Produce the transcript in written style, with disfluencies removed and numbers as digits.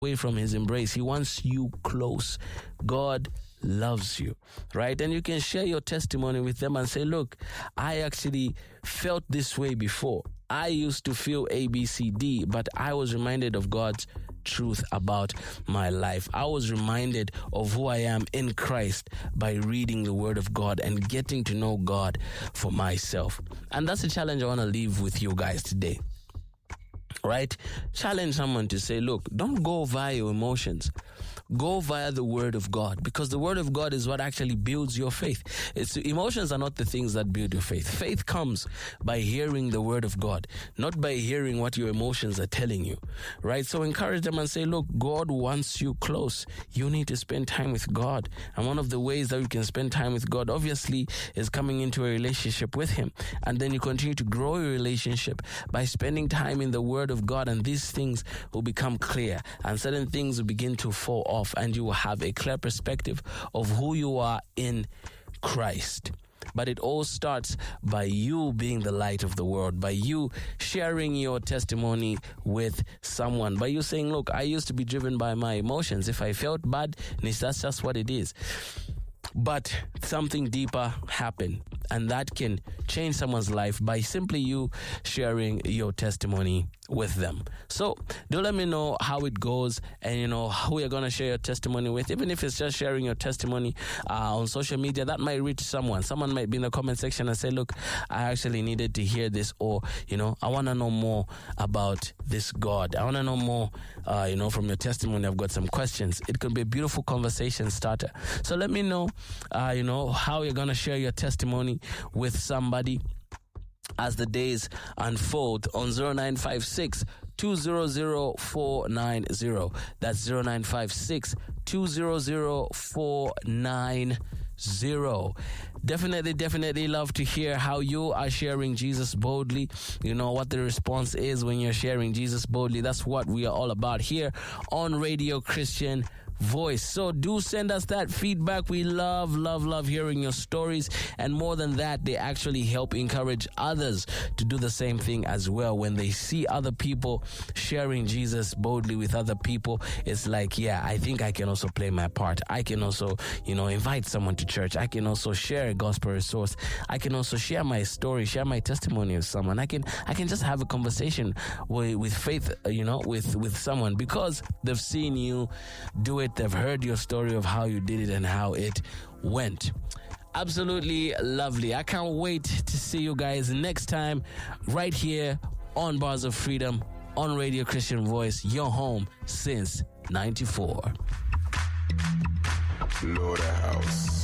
away from his embrace. He wants you close. God loves you, right? And you can share your testimony with them and say, look, I actually felt this way before. I used to feel A, B, C, D, but I was reminded of God's truth about my life. I was reminded of who I am in Christ by reading the Word of God and getting to know God for myself. And that's a challenge I want to leave with you guys today. Right? Challenge someone to say, look, don't go via your emotions. Go via the Word of God, because the Word of God is what actually builds your faith. Emotions are not the things that build your faith. Faith comes by hearing the Word of God, not by hearing what your emotions are telling you, right? So encourage them and say, look, God wants you close. You need to spend time with God. And one of the ways that you can spend time with God, obviously, is coming into a relationship with Him. And then you continue to grow your relationship by spending time in the Word of God, and these things will become clear, and certain things will begin to fall off, and you will have a clear perspective of who you are in Christ. But it all starts by you being the light of the world, by you sharing your testimony with someone, by you saying, look, I used to be driven by my emotions. If I felt bad, that's just what it is. But something deeper happened, and that can change someone's life by simply you sharing your testimony with them. So do let me know how it goes, and who you're going to share your testimony with. Even if it's just sharing your testimony on social media, that might reach someone. Someone might be in the comment section and say, look, I actually needed to hear this, or I want to know more about this God. I want to know more from your testimony. I've got some questions. It could be a beautiful conversation starter. So let me know how you're going to share your testimony with somebody as the days unfold on 0956 200 490. That's 0956 200 490. Definitely love to hear how you are sharing Jesus boldly. What the response is when you're sharing Jesus boldly. That's what we are all about here on Radio Christian Voice. So do send us that feedback. We love hearing your stories, and more than that, they actually help encourage others to do the same thing as well. When they see other people sharing Jesus boldly with other people, it's like, yeah, I think I can also play my part. I can also invite someone to church. I can also share a gospel resource. I can also share my story, share my testimony with someone. I can just have a conversation with faith, with someone, because they've seen you do it. They've heard your story of how you did it and how it went. Absolutely lovely. I can't wait to see you guys next time right here on Bars of Freedom on Radio Christian Voice, your home since 94. Lord House.